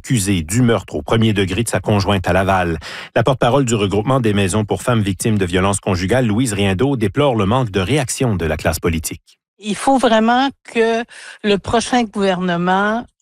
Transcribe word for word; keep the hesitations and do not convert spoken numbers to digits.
accusé du meurtre au premier degré de sa conjointe à Laval. La porte-parole du regroupement des maisons pour femmes victimes de violences conjugales, Louise Riendeau, déplore le manque de réaction de la classe politique. Il faut vraiment que le prochain gouvernement